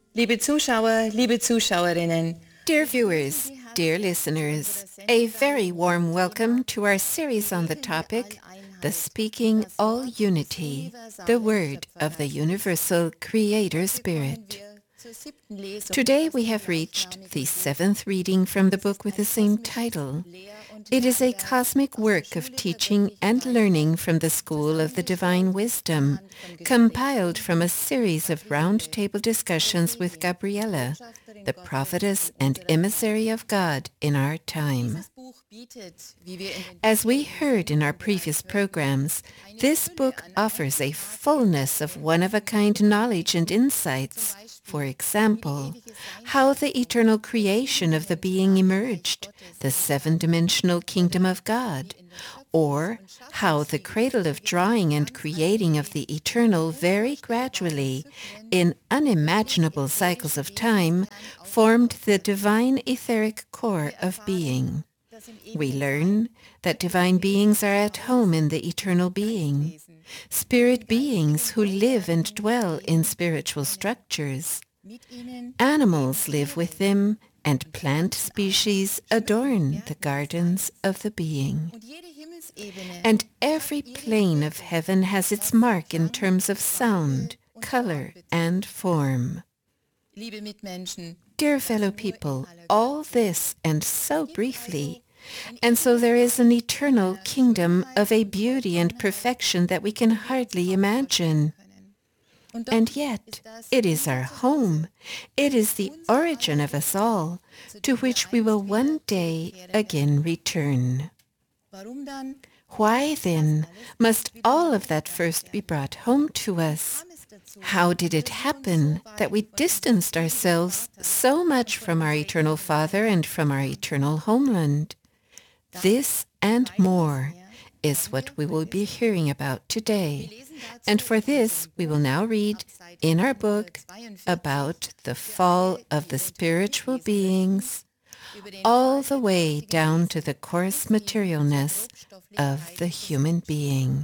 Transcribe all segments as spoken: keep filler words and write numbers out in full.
Liebe Zuschauer, liebe Zuschauerinnen, Dear viewers, dear listeners, a very warm welcome to our series on the topic, The Speaking All Unity, the Word of the Universal Creator Spirit. Today we have reached the seventh reading from the book with the same title. It is a cosmic work of teaching and learning from the School of the Divine Wisdom, compiled from a series of round-table discussions with Gabriella, the prophetess and emissary of God in our time. As we heard in our previous programs, this book offers a fullness of one-of-a-kind knowledge and insights. For example, how the eternal creation of the being emerged, the seven-dimensional kingdom of God, or how the cradle of drawing and creating of the eternal very gradually, in unimaginable cycles of time, formed the divine etheric core of being. We learn that divine beings are at home in the eternal being, spirit beings who live and dwell in spiritual structures. Animals live with them, and plant species adorn the gardens of the being. And every plane of heaven has its mark in terms of sound, color, and form. Dear fellow people, all this and so briefly, and so there is an eternal kingdom of a beauty and perfection that we can hardly imagine. And yet, it is our home. It is the origin of us all, to which we will one day again return. Why, then, must all of that first be brought home to us? How did it happen that we distanced ourselves so much from our eternal Father and from our eternal homeland? This and more is what we will be hearing about today. And for this, we will now read in our book about the fall of the spiritual beings, all the way down to the coarse materialness of the human being.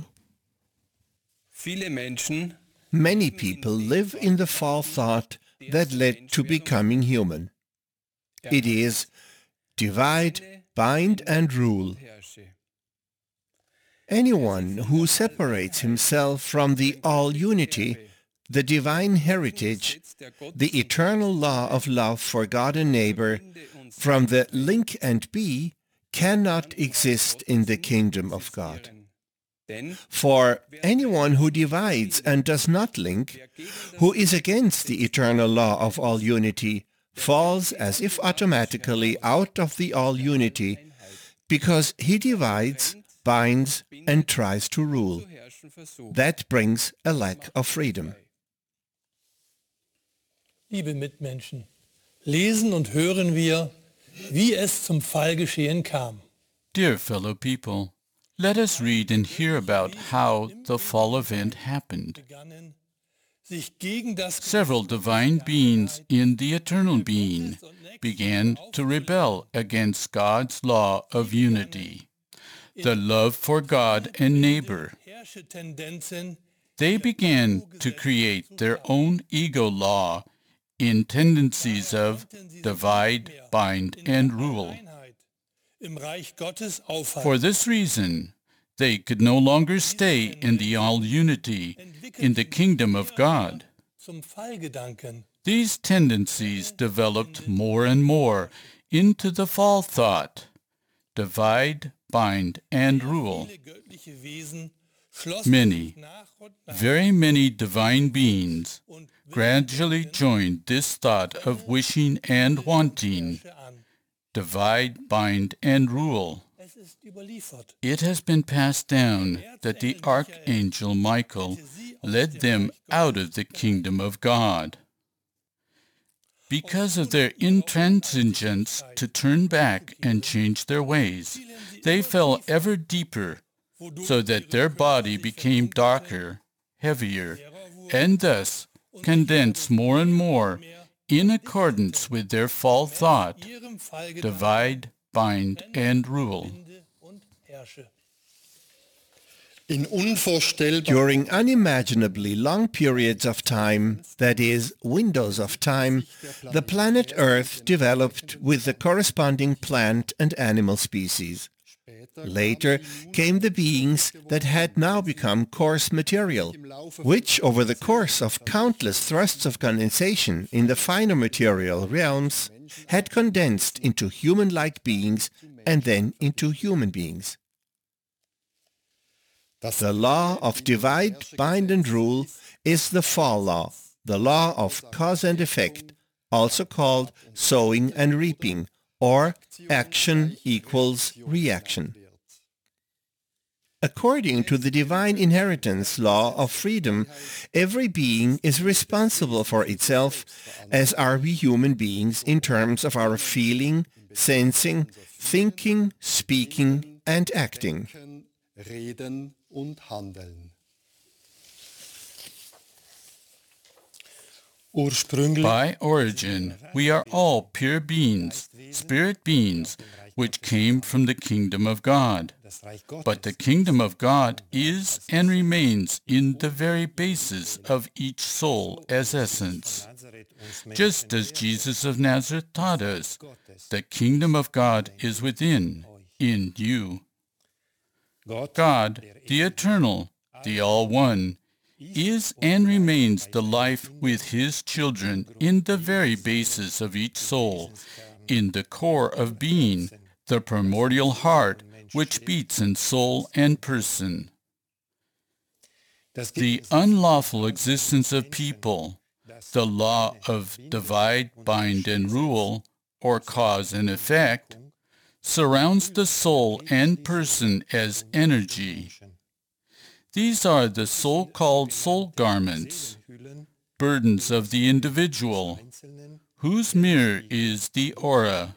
Many people live in the false thought that led to becoming human. It is divide, bind and rule. Anyone who separates himself from the all-unity, the divine heritage, the eternal law of love for God and neighbor, from the link and be, cannot exist in the kingdom of God. For anyone who divides and does not link, who is against the eternal law of all-unity, falls as if automatically out of the all-unity, because he divides, binds, and tries to rule. That brings a lack of freedom. Liebe Mitmenschen, lesen und hören wir, wie es zum Fallgeschehen kam. Dear fellow people, let us read and hear about how the fall event happened. Several divine beings in the eternal being began to rebel against God's law of unity, the love for God and neighbor. They began to create their own ego law in tendencies of divide, bind, and rule. For this reason, they could no longer stay in the all-unity, in the kingdom of God. These tendencies developed more and more into the fall thought, divide, bind, and rule. Many, very many divine beings gradually joined this thought of wishing and wanting, divide, bind, and rule. It has been passed down that the Archangel Michael led them out of the kingdom of God. Because of their intransigence to turn back and change their ways, they fell ever deeper, so that their body became darker, heavier, and thus condensed more and more in accordance with their false thought, divide, bind, and rule. In unvorstellbar During unimaginably long periods of time, that is, windows of time, the planet Earth developed with the corresponding plant and animal species. Later came the beings that had now become coarse material, which over the course of countless thrusts of condensation in the finer material realms had condensed into human-like beings and then into human beings. The law of divide, bind and rule is the fall law, the law of cause and effect, also called sowing and reaping, or action equals reaction. According to the divine inheritance law of freedom, every being is responsible for itself, as are we human beings in terms of our feeling, sensing, thinking, speaking and acting. Reden und Handeln. Ursprünglich By origin, we are all pure beings, spirit beings, which came from the kingdom of God. das Reich Gottes. But the kingdom of God is and remains in the very basis of each soul as essence. Just as Jesus of Nazareth taught us, the kingdom of God is within, in you. God, the eternal, the all-one, is and remains the life with his children in the very basis of each soul, in the core of being, the primordial heart which beats in soul and person. The unlawful existence of people, the law of divide, bind, and rule, or cause and effect, surrounds the soul and person as energy. These are the so-called soul garments, burdens of the individual, whose mirror is the aura.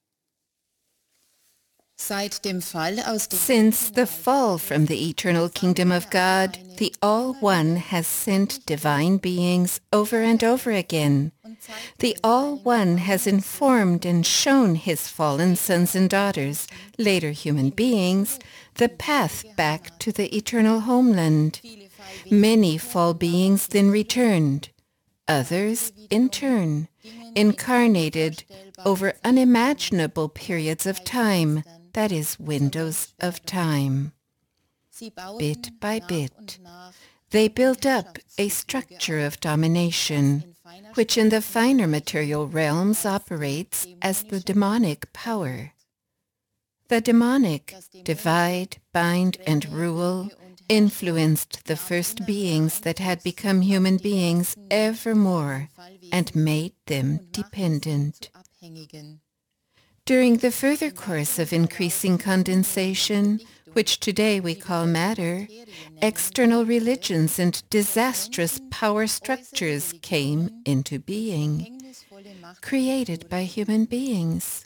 Since the fall from the eternal kingdom of God, the All-One has sent divine beings over and over again. The All-One has informed and shown his fallen sons and daughters, later human beings, the path back to the eternal homeland. Many fall beings then returned. Others, in turn, incarnated over unimaginable periods of time, that is, windows of time. Bit by bit, they built up a structure of domination, which in the finer material realms operates as the demonic power. The demonic divide, bind, and rule influenced the first beings that had become human beings evermore and made them dependent. During the further course of increasing condensation, which today we call matter, external religions and disastrous power structures came into being, created by human beings.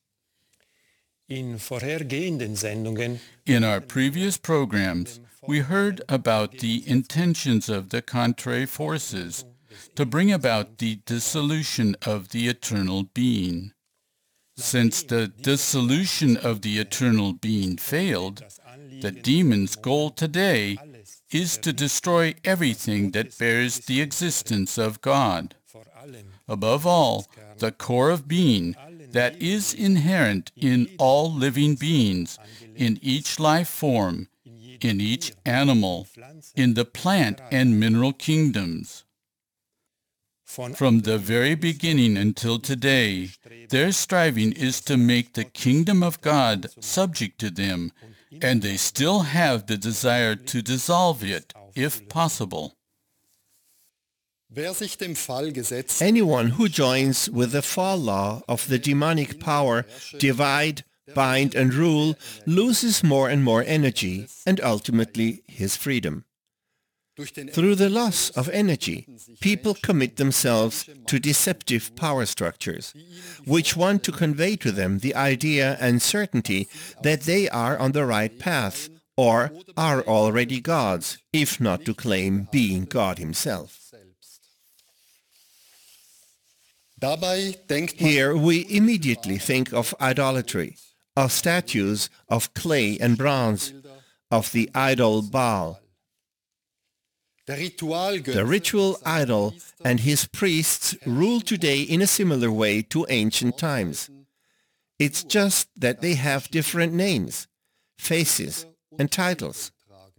In vorhergehenden Sendungen In our previous programs, we heard about the intentions of the contrary forces to bring about the dissolution of the eternal being. Since the dissolution of the eternal being failed, the demon's goal today is to destroy everything that bears the existence of God. Above all, the core of being that is inherent in all living beings, in each life form, in each animal, in the plant and mineral kingdoms. From the very beginning until today, their striving is to make the kingdom of God subject to them, and they still have the desire to dissolve it, if possible. Wer sich dem Fall gesetzt Anyone who joins with the fall law of the demonic power, divide, bind and rule, loses more and more energy and ultimately his freedom. Through the loss of energy, people commit themselves to deceptive power structures, which want to convey to them the idea and certainty that they are on the right path or are already gods, if not to claim being God himself. Dabei denkt man Here we immediately think of idolatry, of statues of clay and bronze, of the idol Baal. The ritual idol and his priests rule today in a similar way to ancient times. It's just that they have different names, faces, and titles.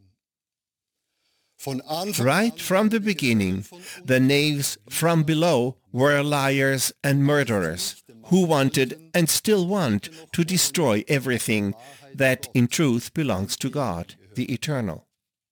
Right from the beginning, the knaves from below were liars and murderers who wanted and still want to destroy everything that in truth belongs to God, the Eternal.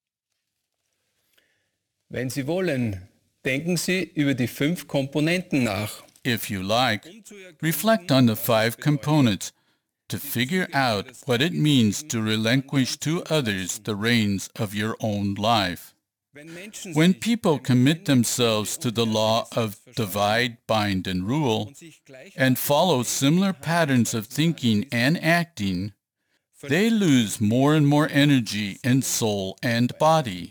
Wenn Sie wollen, denken Sie über die fünf Komponenten nach. If you like, reflect on the five components to figure out what it means to relinquish to others the reins of your own life. When people commit themselves to the law of divide, bind, and rule, and follow similar patterns of thinking and acting, they lose more and more energy in soul and body.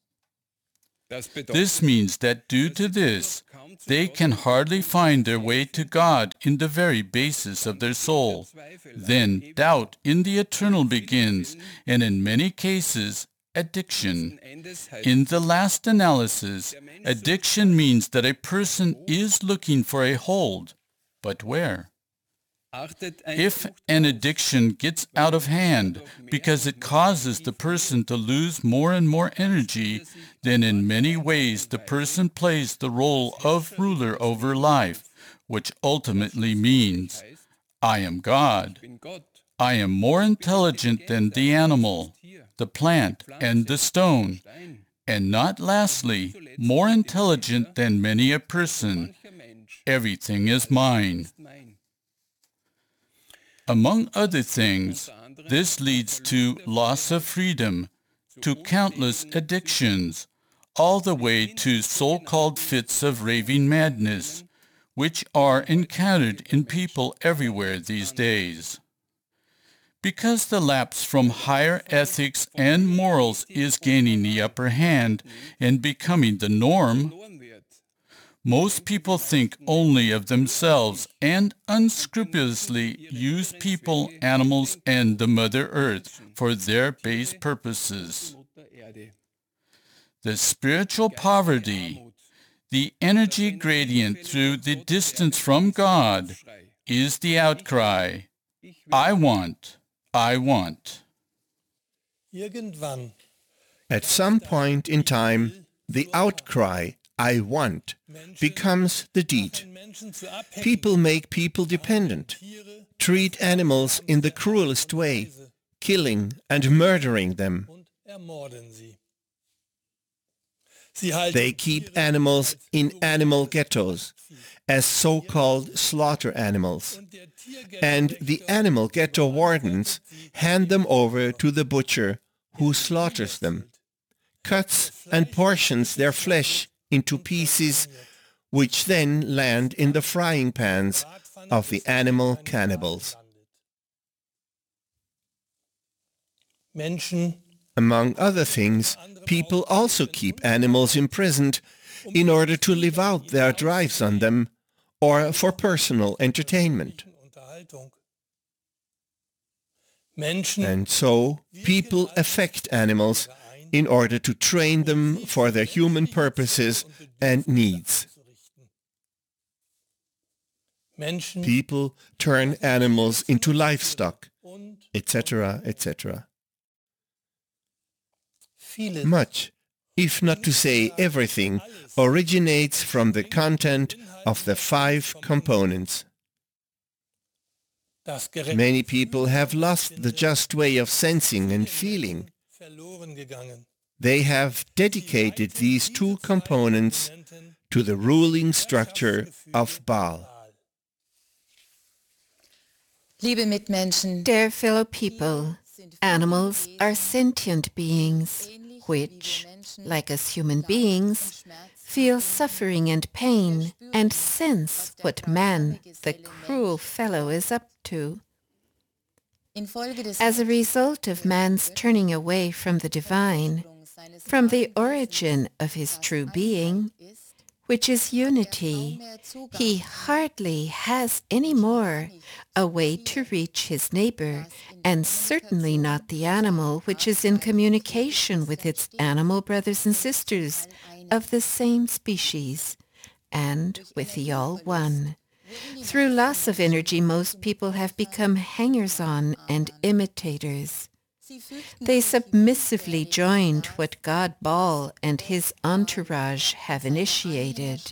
This means that due to this, they can hardly find their way to God in the very basis of their soul. Then doubt in the eternal begins, and in many cases, addiction. In the last analysis, addiction means that a person is looking for a hold, but where? If an addiction gets out of hand because it causes the person to lose more and more energy, then in many ways the person plays the role of ruler over life, which ultimately means, I am God. I am more intelligent than the animal, the plant, and the stone, and not lastly, more intelligent than many a person. Everything is mine. Among other things, this leads to loss of freedom, to countless addictions, all the way to so-called fits of raving madness, which are encountered in people everywhere these days. Because the lapse from higher ethics and morals is gaining the upper hand and becoming the norm, most people think only of themselves and unscrupulously use people, animals, and the Mother Earth for their base purposes. The spiritual poverty, the energy gradient through the distance from God, is the outcry, I want, I want. At some point in time, the outcry, I want, becomes the deed. People make people dependent, treat animals in the cruelest way, killing and murdering them. They keep animals in animal ghettos as so-called slaughter animals, and the animal ghetto wardens hand them over to the butcher who slaughters them, cuts and portions their flesh into pieces which then land in the frying pans of the animal cannibals. Among other things, people also keep animals imprisoned in order to live out their drives on them or for personal entertainment. And so, people affect animals in order to train them for their human purposes and needs. People turn animals into livestock, et cetera, et cetera. Much, if not to say everything, originates from the content of the five components. Many people have lost the just way of sensing and feeling. They have dedicated these two components to the ruling structure of Baal. Liebe Mitmenschen, Dear fellow people, animals are sentient beings which, like us human beings, feel suffering and pain and sense what man, the cruel fellow, is up to. As a result of man's turning away from the divine, from the origin of his true being, which is unity. He hardly has any more a way to reach his neighbor, and certainly not the animal which is in communication with its animal brothers and sisters of the same species, and with the All One. Through loss of energy, most people have become hangers-on and imitators. They submissively joined what God Baal and his entourage have initiated.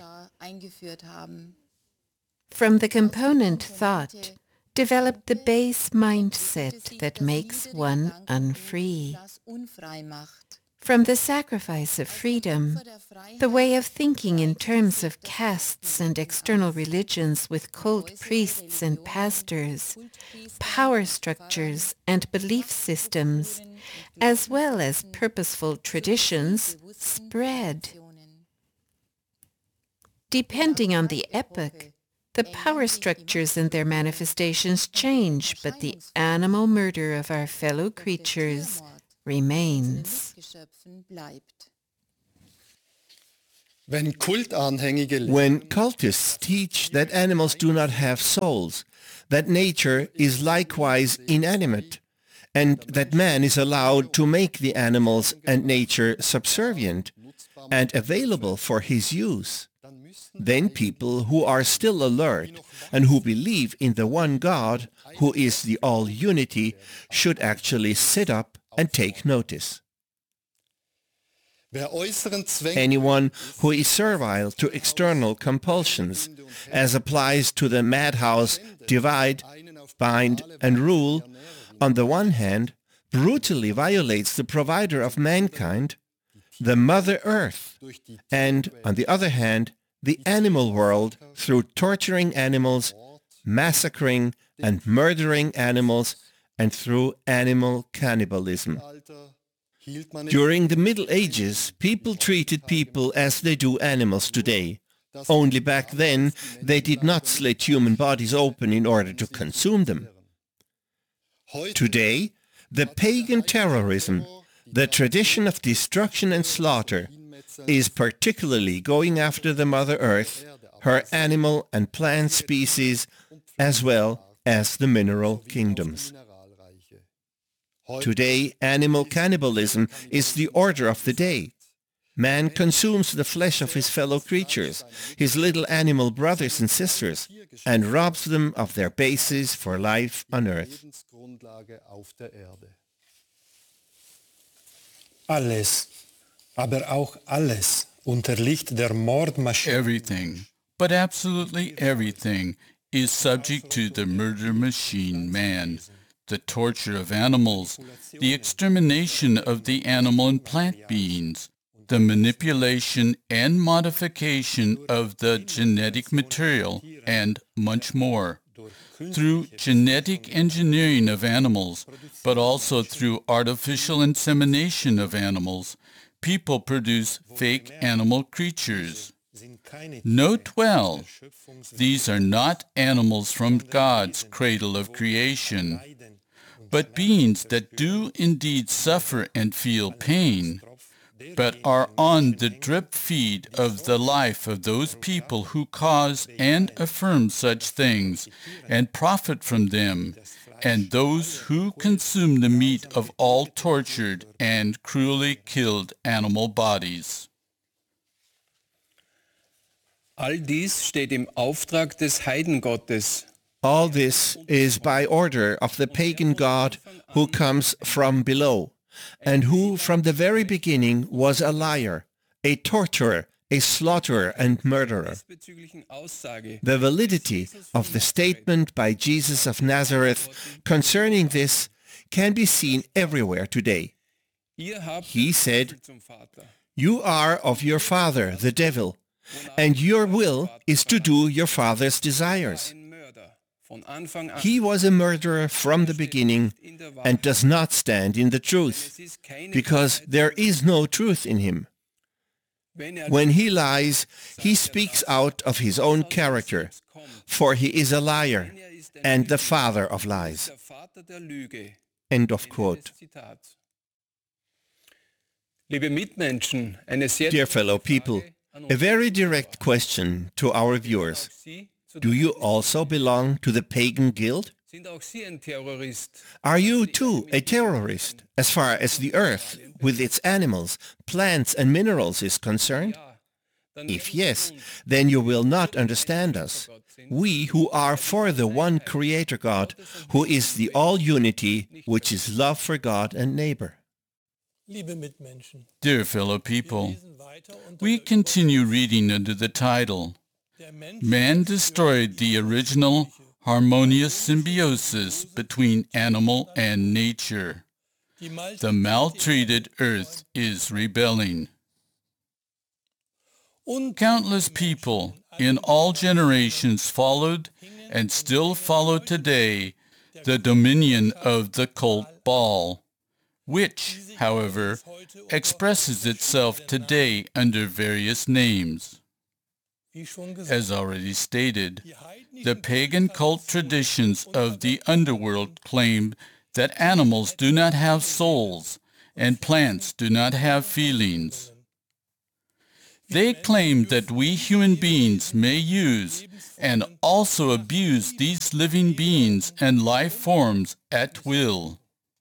From the component thought, developed the base mindset that makes one unfree. From the sacrifice of freedom, the way of thinking in terms of castes and external religions with cult priests and pastors, power structures and belief systems, as well as purposeful traditions, spread. Depending on the epoch, the power structures and their manifestations change, but the animal murder of our fellow creatures remains. When Kultanhängige When cultists teach that animals do not have souls, that nature is likewise inanimate, and that man is allowed to make the animals and nature subservient and available for his use, then people who are still alert and who believe in the one God, who is the all-unity, should actually sit up and take notice. Wer äußeren Zwängen Anyone who is servile to external compulsions, as applies to the madhouse divide, bind, and rule, on the one hand, brutally violates the provider of mankind, the Mother Earth, and, on the other hand, the animal world through torturing animals, massacring and murdering animals, and through animal cannibalism. During the Middle Ages, people treated people as they do animals today. Only back then, they did not slit human bodies open in order to consume them. Today, the pagan terrorism, the tradition of destruction and slaughter, is particularly going after the Mother Earth, her animal and plant species, as well as the mineral kingdoms. Today, animal cannibalism is the order of the day. Man consumes the flesh of his fellow creatures, his little animal brothers and sisters, and robs them of their basis for life on earth. Alles, aber auch alles unterliegt der Mordmaschine. Everything, but absolutely everything, is subject to the murder machine man. The torture of animals, the extermination of the animal and plant beings, the manipulation and modification of the genetic material, and much more. Through genetic engineering of animals, but also through artificial insemination of animals, people produce fake animal creatures. Note well, these are not animals from God's cradle of creation, but beings that do indeed suffer and feel pain, but are on the drip feed of the life of those people who cause and affirm such things and profit from them, and those who consume the meat of all tortured and cruelly killed animal bodies. All dies steht im Auftrag des Heidengottes. All this is by order of the pagan god who comes from below, and who from the very beginning was a liar, a torturer, a slaughterer and murderer. The validity of the statement by Jesus of Nazareth concerning this can be seen everywhere today. He said, "You are of your father, the devil, and your will is to do your father's desires." He was a murderer from the beginning and does not stand in the truth, because there is no truth in him. When he lies, he speaks out of his own character, for he is a liar and the father of lies. End of quote. Dear fellow people, A very direct question to our viewers. Do you also belong to the pagan guild? Sind auch Sie ein Terrorist? Are you too a terrorist as far as the earth with its animals, plants and minerals is concerned? If yes, then you will not understand us. We who are for the one Creator God, who is the all-unity, which is love for God and neighbor. Liebe Mitmenschen, Dear fellow people, lesen weiter unter we der continue reading under the title, Der Mensch Man destroyed the original harmonious symbiosis between animal and nature. die Mal The maltreated earth is rebelling. und Countless people in all generations followed and still follow today the dominion of the cult Baal, which, however, expresses itself today under various names. wie schon gesagt, As already stated, die heidnischen the pagan cult traditions of the underworld claim that animals do not have souls and plants do not have feelings. They claim that we human beings may use and also abuse these living beings and life forms at will.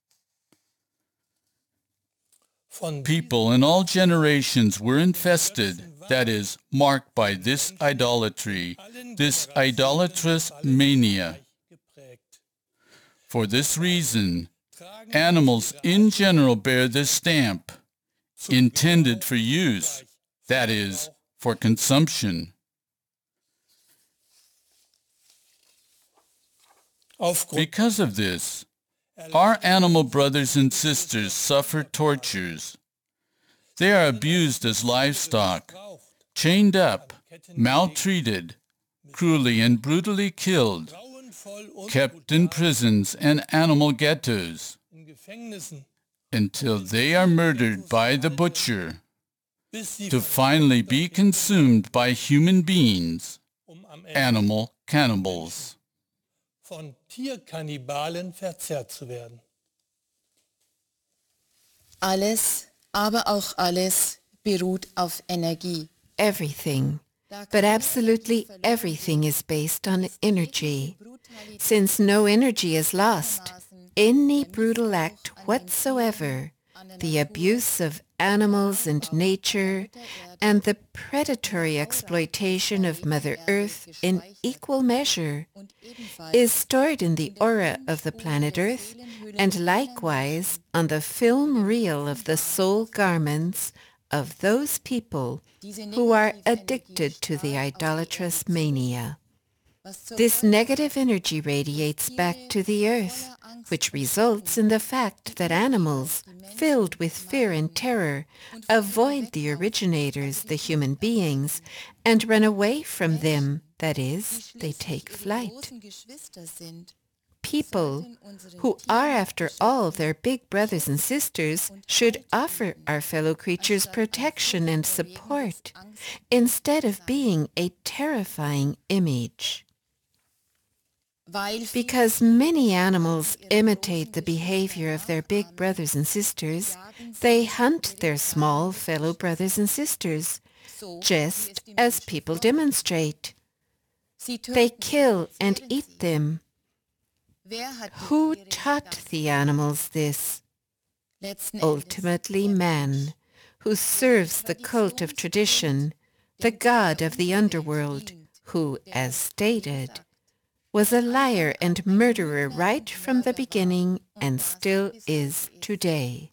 von People in all generations were infested, that is, marked by this idolatry, this idolatrous mania. geprägt. For this reason, animals in general bear this stamp, intended for use, that is, for consumption. Aufgrund Because of this, our animal brothers and sisters suffer tortures. They are abused as livestock, chained up, maltreated, cruelly and brutally killed, grauenvoll und kept in prisons and animal ghettos, in Gefängnissen, until they are murdered by the butcher, bis sie to finally be consumed by human beings, um am Ende animal cannibals. von Tierkannibalen verzehrt zu werden. Alles, aber auch alles beruht auf Energie. Everything, but absolutely everything is based on energy. Since no energy is lost, any brutal act whatsoever, the abuse of animals and nature, and the predatory exploitation of Mother Earth in equal measure, is stored in the aura of the planet Earth and likewise on the film reel of the soul garments of those people who are addicted to the idolatrous mania. This negative energy radiates back to the earth, which results in the fact that animals, filled with fear and terror, avoid the originators, the human beings, and run away from them, that is, they take flight. People, who are after all their big brothers and sisters, should offer our fellow creatures protection and support, instead of being a terrifying image. Because many animals imitate the behavior of their big brothers and sisters, they hunt their small fellow brothers and sisters, just as people demonstrate. They kill and eat them. Who taught the animals this? Ultimately man, who serves the cult of tradition, the god of the underworld, who, as stated, was a liar and murderer right from the beginning and still is today.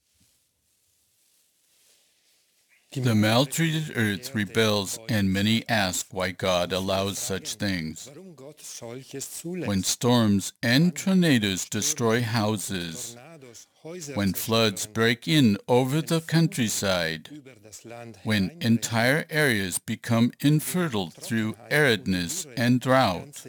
The maltreated earth rebels, and many ask why God allows such things. When storms and tornadoes destroy houses, when floods break in over the countryside, when entire areas become infertile through aridness and drought,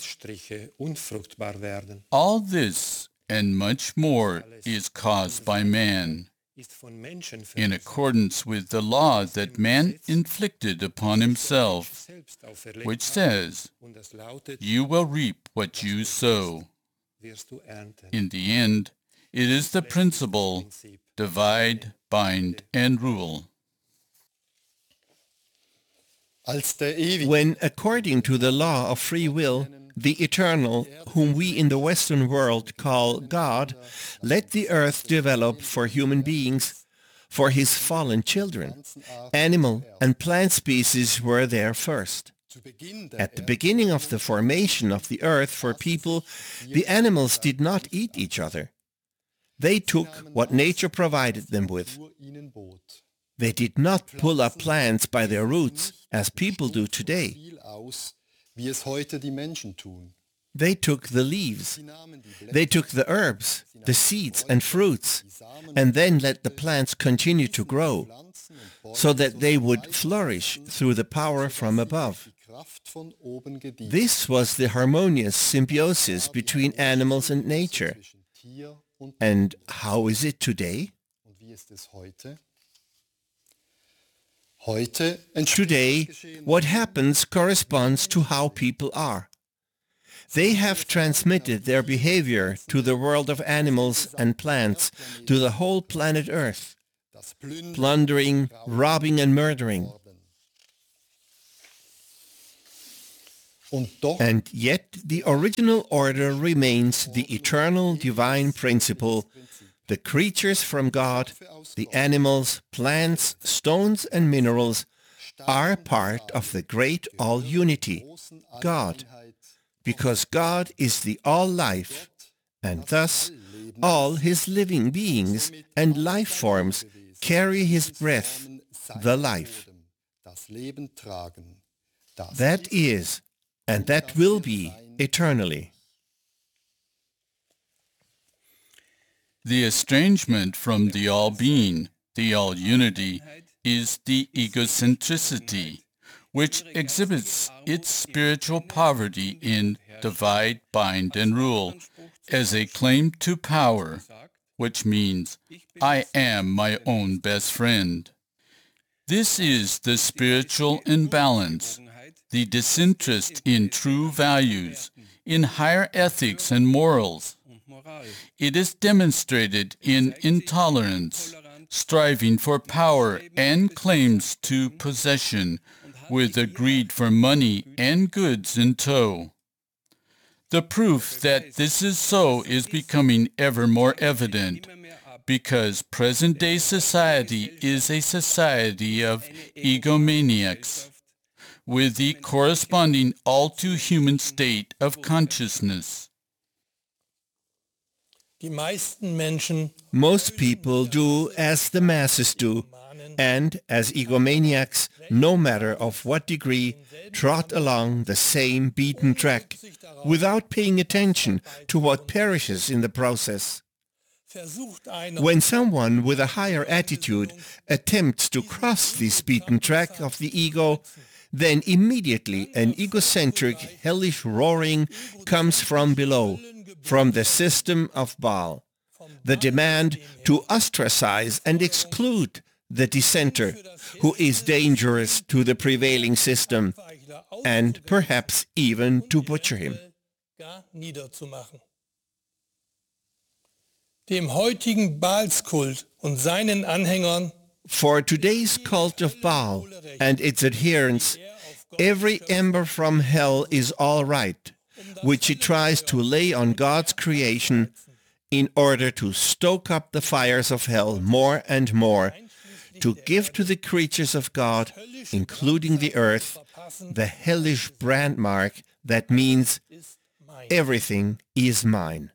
all this and much more is caused by man, in accordance with the law that man inflicted upon himself, which says, "You will reap what you sow." In the end, it is the principle, divide, bind, and rule. als der Ewige, when, according to the law of free will, the Eternal, whom we in the Western world call God, let the earth develop for human beings, for his fallen children. Animal and plant species were there first. zu Beginn der At the beginning of the formation of the earth for people, the animals did not eat each other. They took what nature provided them with. Natur ihnen bot. They did not pull up plants by their roots, as people do today. Viel aus, wie es heute die Menschen tun. They took the leaves. Sie nahmen die Blätter, They took the herbs, the seeds and fruits, and then let the plants continue to grow, Pflanzen und so that they would flourish through the power from above. die Kraft von oben gedient. This was the harmonious symbiosis between animals and nature. Zwischen Tier und And how is it today? Und wie ist es heute? Heute entspricht Today, what happens corresponds to how people are. They have transmitted their behavior to the world of animals and plants, to the whole planet Earth, das Plündern plundering, robbing and murdering. worden. Und doch And yet the original order remains the eternal divine principle. The creatures from God, the animals, plants, stones and minerals are part of the great all-unity, God, because God is the all-life, and thus all his living beings and life forms carry his breath, the life. das Leben tragen. Das That is, and that will be, eternally. The estrangement from the all-being, the all-unity, is the egocentricity, which exhibits its spiritual poverty in divide, bind, and rule, as a claim to power, which means, I am my own best friend. This is the spiritual imbalance, the disinterest in true values, in higher ethics and morals. It is demonstrated in intolerance, striving for power and claims to possession, with a greed for money and goods in tow. The proof that this is so is becoming ever more evident, because present-day society is a society of egomaniacs, with the corresponding all-too-human state of consciousness. Die meisten Menschen Most people do as the masses do, and as egomaniacs, no matter of what degree, trot along the same beaten track, without paying attention to what perishes in the process. versucht einer, When someone with a higher attitude attempts to cross this beaten track of the ego, then immediately an egocentric, hellish roaring comes from below, from the system of Baal, the demand to ostracize and exclude the dissenter, who is dangerous to the prevailing system, and perhaps even to butcher him. gar niederzumachen. Dem heutigen Baalskult und seinen Anhängern For today's cult of Baal and its adherents, every ember from hell is all right, which it tries to lay on God's creation in order to stoke up the fires of hell more and more, to give to the creatures of God, including the earth, the hellish brand mark that means everything is mine.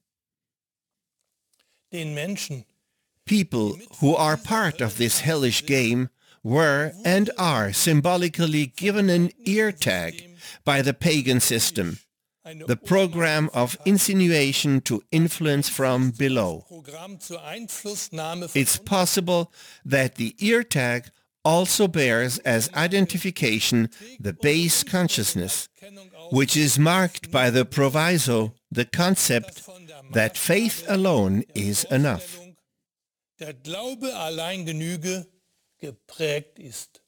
den Menschen, People who are part of this hellish game were and are symbolically given an ear tag by the pagan system, the program of insinuation to influence from below. Programm zur Einflussnahme von It's possible that the ear tag also bears as identification the base consciousness, which is marked by the proviso, the concept that faith alone is enough. der Glaube allein genüge, geprägt ist.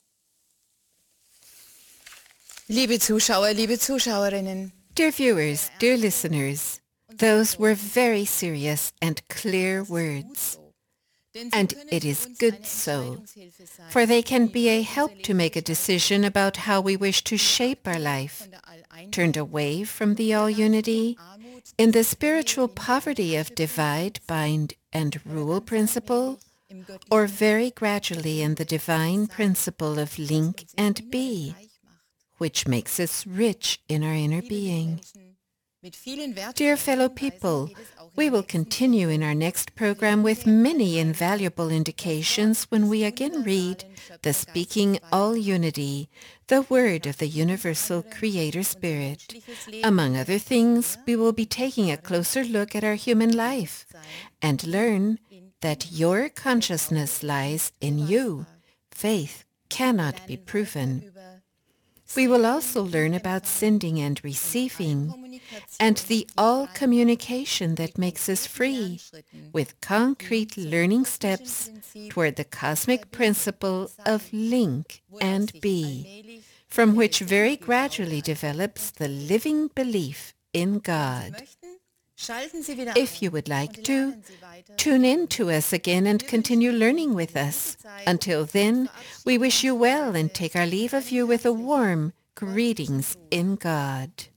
Liebe Zuschauer, liebe Zuschauerinnen, Dear viewers, dear listeners, those were very serious and clear words. And it is good so, for they can be a help to make a decision about how we wish to shape our life, turned away from the all-unity, in the spiritual poverty of divide, bind, and rule principle, or very gradually in the divine principle of link and be, which makes us rich in our inner being. Dear fellow people, we will continue in our next program with many invaluable indications when we again read the Speaking All Unity, the Word of the Universal Creator Spirit. Among other things, we will be taking a closer look at our human life and learn that your consciousness lies in you. Faith cannot be proven. We will also learn about sending and receiving, and the all-communication that makes us free, with concrete learning steps toward the cosmic principle of link and be, from which very gradually develops the living belief in God. If you would like to, tune in to us again and continue learning with us. Until then, we wish you well and take our leave of you with a warm greetings in God.